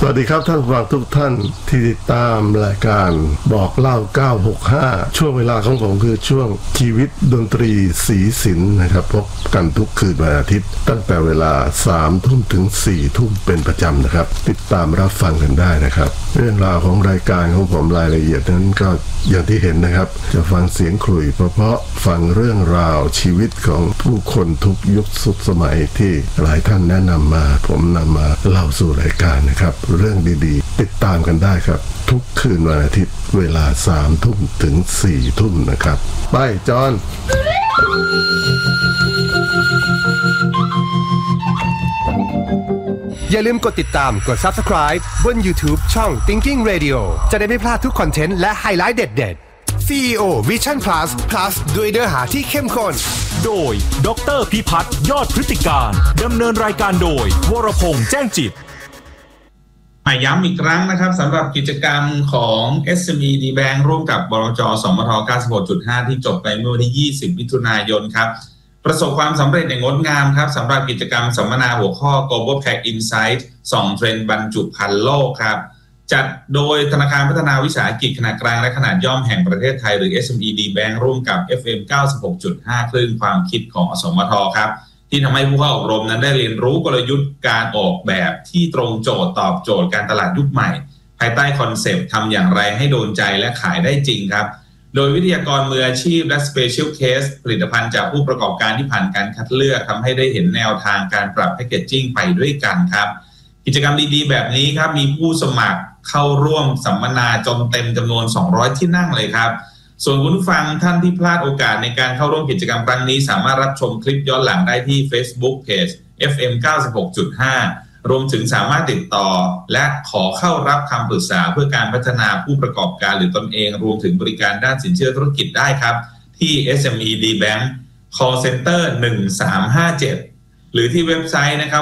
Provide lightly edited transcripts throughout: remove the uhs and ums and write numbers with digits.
วัสดีครับท่านผู้ฟังทุกท่านที่ติดตามรายการบอกเล่า965ช่วงเวลาของผมคือช่วงชีวิตดนตรีสีสินนะครับพบกันทุกคืนวันอาทิตย์ตั้งแต่เวลา 3 ทุ่มถึง 4 ทุ่มเป็นประจำนะครับติดตามรับฟังกันได้นะครับเรื่องราวของรายการของผมรายละเอียดนั้นก็อย่างที่เห็นนะครับจะฟังเสียงขลุ่ยเพราะฟังเรื่องราวชีวิตของผู้คนทุกยุคสุดสมัยที่หลายท่านแนะนำมาผมนำมาเล่าสู่รายการนะครับเรื่องดีๆติดตามกันได้ครับทุกคืนวันอาทิตย์เวลา 3 ทุ่มถึง 4 ทุ่มนะครับไปจอนอย่าลืมกดติดตามกด Subscribe บน YouTube ช่อง Thinking Radio จะได้ไม่พลาดทุกคอนเทนต์และไฮไลท์เด็ดๆ CEO Vision Plus ด้วยเนื้อหาที่เข้มข้นโดยดร.พิพัฒน์ยอดพฤติการดำเนินรายการโดยวรพงษ์แจ้งจิตย้ำอีกครั้งนะครับสำหรับกิจกรรมของ SME D Bank ร่วมกับบลจ.สมท. 96.5 ที่จบไปเมื่อวันที่ 20 มิถุนายนครับประสบความสำเร็จอย่างงดงามครับสำหรับกิจกรรมสัมมนาหัวข้อ Global Pack Insight ส่องเทรนด์บรรจุภัณฑ์โลกครับจัดโดยธนาคารพัฒนาวิสาหกิจขนาดกลางและขนาดย่อมแห่งประเทศไทยหรือ SME D Bank ร่วมกับ FM 96.5 คลื่นความคิดของอสมทครับที่ทำให้ผู้เข้าอบรมนั้นได้เรียนรู้กลยุทธ์การออกแบบที่ตรงโจทย์ตอบโจทย์การตลาดยุคใหม่ภายใต้คอนเซปต์ทำอย่างไรให้โดนใจและขายได้จริงครับโดยวิทยากรมืออาชีพและ Special Case ผลิตภัณฑ์จากผู้ประกอบการที่ผ่านการคัดเลือกทำให้ได้เห็นแนวทางการปรับแพคเกจจิ้งไปด้วยกันครับกิจกรรมดีๆแบบนี้ครับมีผู้สมัครเข้าร่วมสัมมนาจนเต็มจำนวน200ที่นั่งเลยครับส่วนคุณผู้ฟังท่านที่พลาดโอกาสในการเข้าร่วมกิจกรรมครั้งนี้สามารถรับชมคลิปย้อนหลังได้ที่ Facebook Page FM 96.5 รวมถึงสามารถติดต่อและขอเข้ารับคำปรึกษาเพื่อการพัฒนาผู้ประกอบการหรือตนเองรวมถึงบริการด้านสินเชื่อธุรกิจได้ครับที่ SME D Bank Call Center 1357 หรือที่เว็บไซต์นะครับ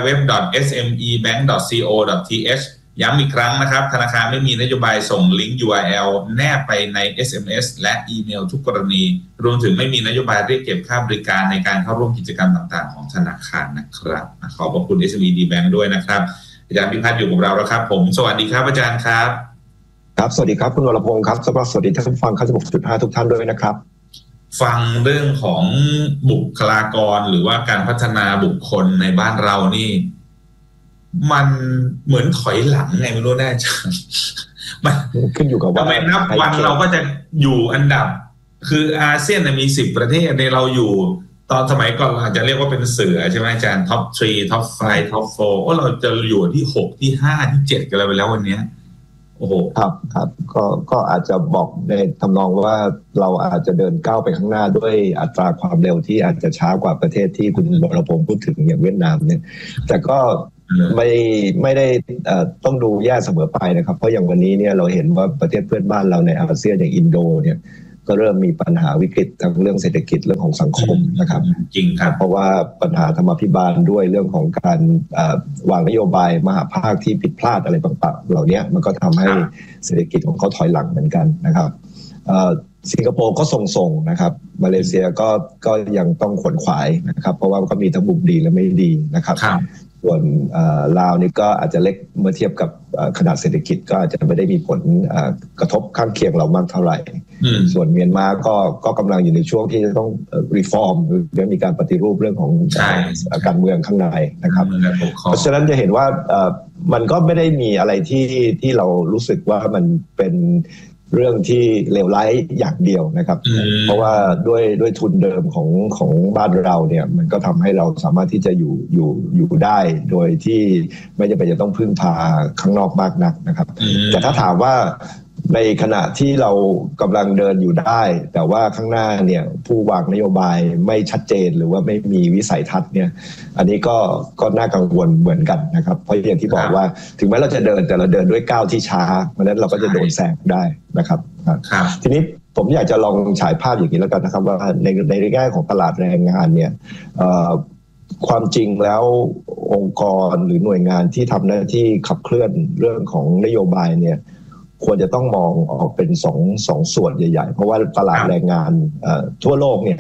www.smebank.co.th ย้ำอีกครั้งนะครับธนาคารไม่มีนโยบายส่งลิงก์ URL แนบไปใน SMS และอีเมลทุกกรณีรวมถึงไม่มีนโยบายเรียกเก็บค่าบริการในการเข้าร่วมกิจกรรมต่างๆของธนาคารนะครับขอบคุณ SME D Bank ด้วยนะครับอาจารย์พิพัฒน์อยู่กับเราแล้วครับผมสวัสดีครับอาจารย์ครับครับสวัสดีครับคุณวรพงศ์ครับสวัสดีท่านผู้ฟัง96.5ทุกท่านด้วยนะครับฟังเรื่องของบุคลากรหรือว่าการพัฒนาบุคคลในบ้านเรานี่มันเหมือนถอยหลังไงไม่รู้แน่ใจมันขึ้นอยู่กับว่าทำไมนับวันเราก็จะอยู่อันดับคืออาเซียนมี10ประเทศในเราอยู่ตอนสมัยก่อนเราอาจจะเรียกว่าเป็นเสือใช่ไหมอาจารย์ท็อป3ท็อป5ท็อป4เราจะอยู่ที่6ที่5ที่7กันไปแล้ววันนี้โอ้โหครับก็อาจจะบอกในทำนองว่าเราอาจจะเดินก้าวไปข้างหน้าด้วยอัตราความเร็วที่อาจจะช้ากว่าประเทศที่คุณวรพงศ์พูดถึงอย่างเวียดนามเนี่ยแต่ก็ไม่ได้ต้องดูแย่เสมอไปนะครับเพราะอย่างวันนี้เนี่ยเราเห็นว่าประเทศเพื่อนบ้านเราในอาเซียนอย่างอินโดเนี่ยก็เริ่มมีปัญหาวิกฤตทั้งเรื่องเศรษฐกิจเรื่องของสังคมนะครับจริงครับเพราะว่าปัญหาธรรมาภิบาลด้วยเรื่องของการวางนโยบายมหาภาคที่ผิดพลาดอะไรต่างๆเหล่านี้มันก็ทำให้เศรษฐกิจของเขาถอยหลังเหมือนกันนะครับสิงคโปร์ก็ส่งนะครับมาเลเซียก็ยังต้องขวนขวายนะครับเพราะว่าก็มีทั้งมุมดีและไม่ดีนะครับส่วนลาวนี่ก็อาจจะเล็กเมื่อเทียบกับขนาดเศรษฐกิจก็อาจจะไม่ได้มีผลกระทบข้างเคียงเรามากเท่าไหร่ส่วนเมียนมาก็กำลังอยู่ในช่วงที่จะต้องรีฟอร์มหรือมีการปฏิรูปเรื่องของการเมืองข้างในนะครับเพราะฉะนั้นจะเห็นว่ามันก็ไม่ได้มีอะไรที่เรารู้สึกว่ามันเป็นเรื่องที่เลวร้ายอย่างเดียวนะครับเพราะว่าด้วยทุนเดิมของบ้านเราเนี่ยมันก็ทำให้เราสามารถที่จะอยู่ได้โดยที่ไม่จำเป็นจะต้องพึ่งพาข้างนอกมากนักนะครับแต่ถ้าถามว่าในขณะที่เรากำลังเดินอยู่ได้แต่ว่าข้างหน้าเนี่ยผู้วางนโยบายไม่ชัดเจนหรือว่าไม่มีวิสัยทัศน์เนี่ยอันนี้ก็น่ากังวลเหมือนกันนะครับเพราะอย่างที่บอกว่าถึงแม้เราจะเดินแต่เราเดินด้วยก้าวที่ช้าเพราะฉะนั้นเราก็จะโดนแซงได้นะครับทีนี้ผมอยากจะลองฉายภาพอย่างนี้แล้วกันนะครับว่าในแง่ของตลาดแรงงานเนี่ยความจริงแล้วองค์กรหรือหน่วยงานที่ทำหน้าที่ขับเคลื่อนเรื่องของนโยบายเนี่ยควรจะต้องมองออกเป็นสองส่วนใหญ่ๆเพราะว่าตลาดแรงงานทั่วโลกเนี่ย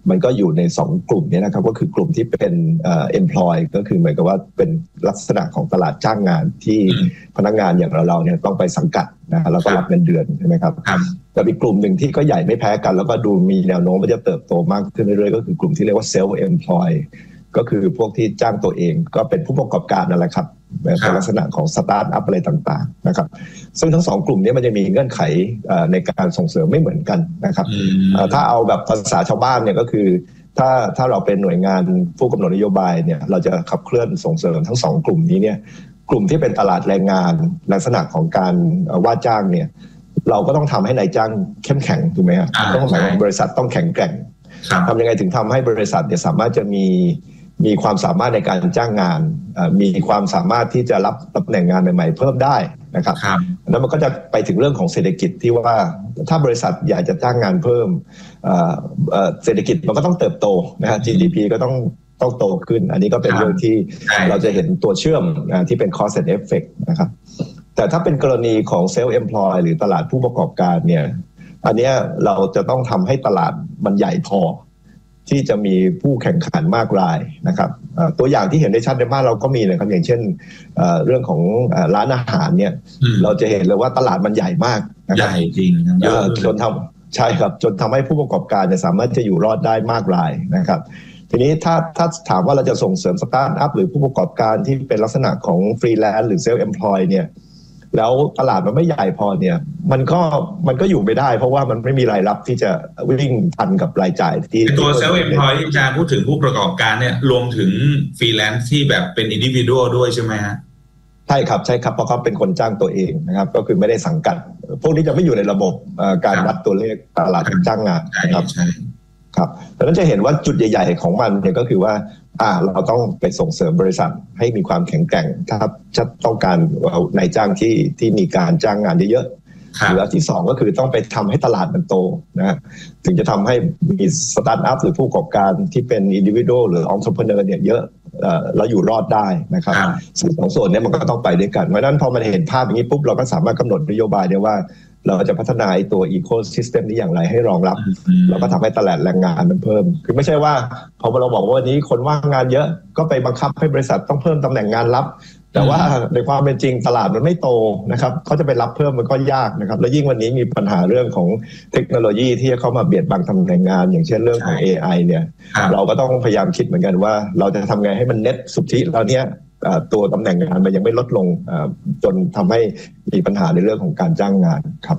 มันก็อยู่ใน2กลุ่มนี้นะครับก็คือกลุ่มที่เป็นemploy ก็คือเหมือนกับว่าเป็นลักษณะของตลาดจ้างงานที่พนักงานอย่างเราเนี่ยต้องไปสังกัดนะแล้วก็รับเงินเดือนใช่ไหมครับกับอีกกลุ่มหนึ่งที่ก็ใหญ่ไม่แพ้กันแล้วก็ดูมีแนวโน้มว่าจะเติบโตมากขึ้นเรื่อยๆก็คือกลุ่มที่เรียกว่า self employ ก็คือพวกที่จ้างตัวเองก็เป็นผู้ประกอบการนั่นแหละครับเป็นลักษณะของสตาร์ทอัพอะไรต่างๆนะครับซึ่งทั้ง2กลุ่มนี้มันจะมีเงื่อนไขในการส่งเสริมไม่เหมือนกันนะครับถ้าเอาแบบภาษาชาวบ้านเนี่ยก็คือถ้าเราเป็นหน่วยงานผู้กำหนดนโยบายเนี่ยเราจะขับเคลื่อนส่งเสริมทั้ง2กลุ่มนี้เนี่ยกลุ่มที่เป็นตลาดแรงงานลักษณะของการว่าจ้างเนี่ยเราก็ต้องทำให้นายจ้างเข้มแข็งถูกไหมครับต้องหมายว่าบริษัทต้องแข็งแกร่งทำยังไงถึงทำให้บริษัทเนี่ยสามารถจะมีความสามารถในการจ้างงานมีความสามารถที่จะรับตำแหน่งงานใหม่ๆเพิ่มได้นะครับแล้วมันก็จะไปถึงเรื่องของเศรษฐกิจที่ว่าถ้าบริษัทอยากจะจ้างงานเพิ่มเศรษฐกิจมันก็ต้องเติบโตนะฮะ GDP ก็ต้องโตขึ้นอันนี้ก็เป็นเรื่องที่เราจะเห็นตัวเชื่อมที่เป็น cause and effect นะครับแต่ถ้าเป็นกรณีของ self employ หรือตลาดผู้ประกอบการเนี่ยอันนี้เราจะต้องทำให้ตลาดมันใหญ่พอที่จะมีผู้แข่งขันมากรายนะครับตัวอย่างที่เห็นได้ชัดในบ้านเราก็มีนะครับอย่างเช่นเรื่องของร้านอาหารเนี่ยเราจะเห็นเลยว่าตลาดมันใหญ่มากนะครับใหญ่จริงจนทำใช่ครับจนทำให้ผู้ประกอบการสามารถจะอยู่รอดได้มากรายนะครับทีนี้ถ้าถามว่าเราจะส่งเสริมสตาร์ทอัพหรือผู้ประกอบการที่เป็นลักษณะของฟรีแลนซ์หรือเซลฟ์เอ็มพลอยเนี่ยแล้วตลาดมันไม่ใหญ่พอเนี่ยมันก็อยู่ไม่ได้เพราะว่ามันไม่มีรายรับที่จะวิ่งทันกับรายจ่ายที่ตัวเซลฟ์เอ็มพลอยที่อาจารย์พูดถึงผู้ประกอบการเนี่ยรวมถึงฟรีแลนซ์ที่แบบเป็นอินดิวิวดัลด้วยใช่ไหมฮะใช่ครับเพราะเขาเป็นคนจ้างตัวเองนะครับก็คือไม่ได้สังกัดพวกนี้จะไม่อยู่ในระบบการวัดตัวเลขตลาดจ้างงานนะครับครับดังนั้นจะเห็นว่าจุดใหญ่ๆของมันเนี่ยก็คือว่าเราต้องไปส่งเสริมบริษัทให้มีความแข็งแกร่งถ้าจะต้องการนายจ้างที่มีการจ้างงานเยอะๆหรือที่2ก็คือต้องไปทำให้ตลาดมันโตนะถึงจะทำให้มีสตาร์ทอัพหรือผู้ประกอบการที่เป็นอินดิวิวดัลหรือองค์ประกอบเนี่ยเยอะแล้วอยู่รอดได้นะครับซึ่ง2ส่วนนี้มันก็ต้องไปด้วยกันเพราะฉะนั้นพอมันเห็นภาพอย่างนี้ปุ๊บเราก็สามารถกำหนดนโยบายได้ว่าเราจะพัฒนาตัวอีโคซิสเต็มนี้อย่างไรให้รองรับแล้วก็ทำให้ตลาดแรงงานมันเพิ่มคือไม่ใช่ว่าพอเราบอกว่าวันนี้คนว่างงานเยอะก็ไปบังคับให้บริษัทต้องเพิ่มตำแหน่งงานรับแต่ว่าในความเป็นจริงตลาดมันไม่โตนะครับเขาจะไปรับเพิ่มมันก็ยากนะครับแล้วยิ่งวันนี้มีปัญหาเรื่องของเทคโนโลยีที่จะเข้ามาเบียดบังตำแหน่งงานอย่างเช่นเรื่องของ AI เนี่ยเราก็ต้องพยายามคิดเหมือนกันว่าเราจะทำไงให้มันเน็ตสุทธิแล้วเนี่ยตัวตำแหน่งงานมันยังไม่ลดลงจนทำให้มีปัญหาในเรื่องของการจ้างงานครับ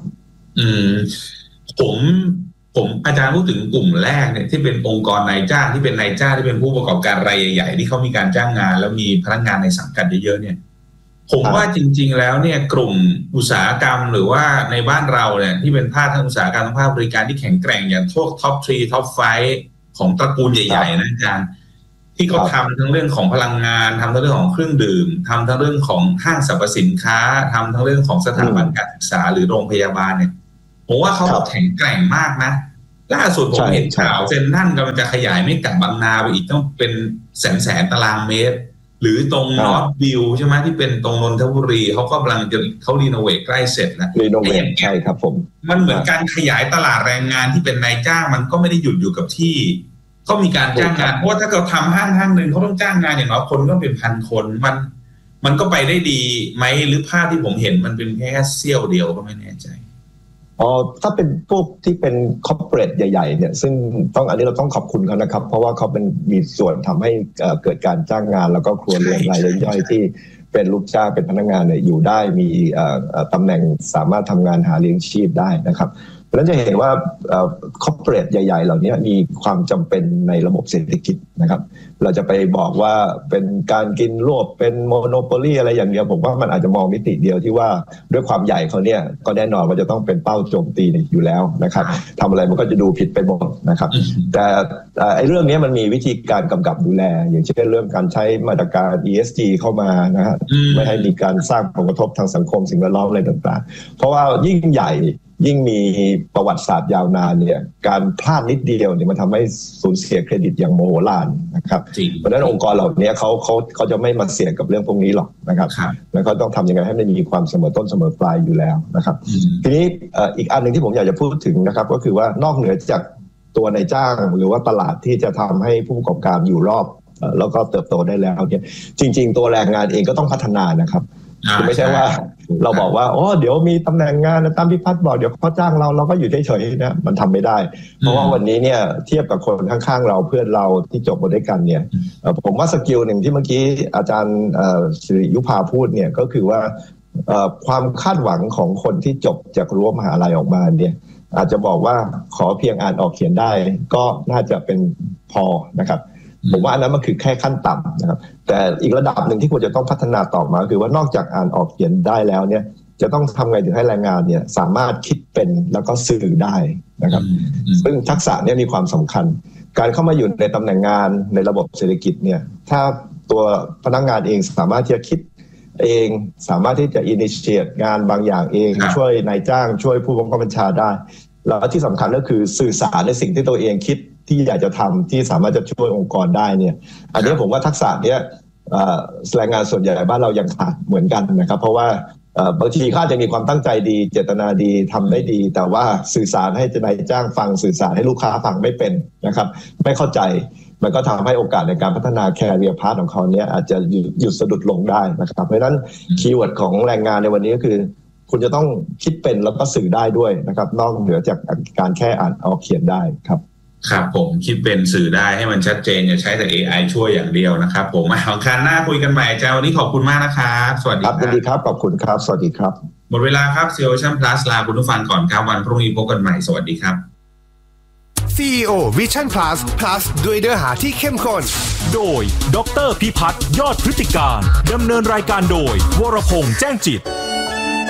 ผมอาจารย์พูดถึงกลุ่มแรกเนี่ยที่เป็นองค์กรนายจ้างที่เป็นนายจ้างที่เป็นผู้ประกอบการรายใหญ่ๆที่เขามีการจ้างงานแล้วมีพนักงานในสังกัดเยอะๆเนี่ยผมว่าจริงๆแล้วเนี่ยกลุ่มอุตสาหกรรมหรือว่าในบ้านเราเนี่ยที่เป็นภาคทางอุตสาหกรรมทางภาคบริการที่แข็งแกร่งอย่างพวกท็อป 3 ท็อป 5ของตระกูลใหญ่ๆนะอาจารย์ที่เขาทำทั้งเรื่องของพลังงานทำทั้งเรื่องของเครื่องดื่มทำทั้งเรื่องของห้างสรรพสินค้าทำทั้งเรื่องของสถาบันการศึกษาหรือโรงพยาบาลเนี่ยผมว่าเขาแข็งแกร่งมากนะล่าสุดผมเห็นข่าวเซ็นทรัลกำลังจะขยายไม่กลับบางนาไปอีกต้องเป็นแสนตารางเมตรหรือตรงนอร์ทวิวใช่ไหมที่เป็นตรงนนทบุรีเขาก็กำลังจะเขารีโนเวทใกล้เสร็จแล้วรีโนเวทใช่ครับผมมันเหมือนการขยายตลาดแรงงานที่เป็นนายจ้างมันก็ไม่ได้หยุดอยู่กับที่ก็มีการจ้างงานเพราะว่าถ้าเราทำห้างหนึ่งเขาต้องจ้างงานอย่างน้อยคนก็เป็นพันคนมันก็ไปได้ดีไหมหรือภาพที่ผมเห็นมันเป็นแค่เสี้ยวเดียวก็ไม่แน่ใจถ้าเป็นพวกที่เป็นคอร์ปอเรทใหญ่ๆเนี่ยซึ่งอันนี้เราต้องขอบคุณเขานะครับเพราะว่าเขามีส่วนทำให้เกิดการจ้างงานแล้วก็ครัวเรือนรายย่อยที่เป็นลูกจ้างเป็นพนักงานเนี่ยอยู่ได้มีตำแหน่งสามารถทำงานหาเลี้ยงชีพได้นะครับเพราะฉะนั้นจะเห็นว่าคอร์ปอเรทใหญ่ๆเหล่านี้มีความจำเป็นในระบบเศรษฐกิจนะครับเราจะไปบอกว่าเป็นการกินรวบเป็นโมโนโปลีอะไรอย่างเดียวผมว่ามันอาจจะมองมิติเดียวที่ว่าด้วยความใหญ่เขาเนี่ยก็แน่นอนว่าจะต้องเป็นเป้าโจมตีอยู่แล้วนะครับทำอะไรมันก็จะดูผิดไปหมดนะครับแต่ไอ้เรื่องนี้มันมีวิธีการกำกับดูแลอย่างเช่นเรื่องการใช้มาตรการ ESG เข้ามานะฮะไม่ให้มีการสร้างผลกระทบทางสังคมสิ่งแวดล้อมอะไรต่างๆเพราะว่ายิ่งใหญ่ยิ่งมีประวัติศาสตร์ยาวนานเนี่ยการพลาดนิดเดียวเนี่ยมันทำให้สูญเสียเครดิตอย่างโมโหลานนะครับเพราะฉะนั้นองค์กรเหล่านี้เขาจะไม่มาเสี่ยงกับเรื่องพวกนี้หรอกนะครับแล้วก็ต้องทำยังไงให้มันมีความเสมอต้นเสมอปลายอยู่แล้วนะครับทีนี้อีกอันหนึ่งที่ผมอยากจะพูดถึงนะครับก็คือว่านอกเหนือจากตัวนายจ้างหรือว่าตลาดที่จะทำให้ผู้ประกอบการอยู่รอบแล้วก็เติบโตได้แล้วเนี่ยจริงๆตัวแรงงานเองก็ต้องพัฒนานะครับคือไม่ใช่ว่าเราบอกว่าอ๋อเดี๋ยวมีตำแหน่งงานตามพิพัฒน์บอกเดี๋ยวเขาจ้างเราก็อยู่เฉยๆนะมันทำไม่ได้เพราะว่าวันนี้เนี่ยเทียบกับคนข้างๆเราเพื่อนเราที่จบมาด้วยกันเนี่ยผมว่าสกิลหนึ่งที่เมื่อกี้อาจารย์ศิริยุพาพูดเนี่ยก็คือว่าความคาดหวังของคนที่จบจากรั้วมหาลัยออกมาเนี่ยอาจจะบอกว่าขอเพียงอ่านออกเขียนได้ก็น่าจะเป็นพอนะครับผมว่าอันนั้นมันคือแค่ขั้นต่ำนะครับแต่อีกระดับหนึ่งที่ควรจะต้องพัฒนาต่อมาคือว่านอกจากอ่านออกเขียนได้แล้วเนี่ยจะต้องทำไงถึงให้แรงงานเนี่ยสามารถคิดเป็นแล้วก็สื่อได้นะครับซึ่งทักษะเนี่ยมีความสำคัญการเข้ามาอยู่ในตำแหน่งงานในระบบเศรษฐกิจเนี่ยถ้าตัวพนักงานเองสามารถที่จะคิดเองสามารถที่จะ initiate งานบางอย่างเองช่วยนายจ้างช่วยผู้บังคับบัญชาได้แล้วที่สำคัญก็คือสื่อสารในสิ่งที่ตัวเองคิดที่อยากจะทำที่สามารถจะช่วยองค์กรได้เนี่ยอันนี้ผมว่าทักษะเนี้ยแรงงานส่วนใหญ่บ้านเรายังขาดเหมือนกันนะครับเพราะว่าบางทีเขาจะมีความตั้งใจดีเจตนาดีทำได้ดีแต่ว่าสื่อสารให้นายจ้างฟังสื่อสารให้ลูกค้าฟังไม่เป็นนะครับไม่เข้าใจมันก็ทำให้โอกาสในการพัฒนาแคริเอร์พาธของเขาเนี้ยอาจจะหยุดสะดุดลงได้นะครับเพราะฉะนั้นคีย์เวิร์ดของแรงงานในวันนี้ก็คือคุณจะต้องคิดเป็นแล้วก็สื่อได้ด้วยนะครับนอกเหนือจากการแค่อ่านออกเขียนได้ครับครับผมคิดเป็นสื่อได้ให้มันชัดเจนอย่าใช้แต่ AI ช่วยอย่างเดียวนะครับผมอังคารหน้าคุยกันใหม่จ้าวันนี้ขอบคุณมากนะครับสวัสดีครับสวัสดีครับขอบคุณครับสวัสดีครับหมดเวลาครับ CEO Vision Plus ลาคุณผู้ฟังก่อนครับวันพรุ่งนี้พบกันใหม่สวัสดีครับ CEO Vision Plus ด้วยเนื้อหาที่เข้มข้นโดยดร.พิพัฒน์ยอดพฤติการดำเนินรายการโดยวรพงษ์แจ้งจิต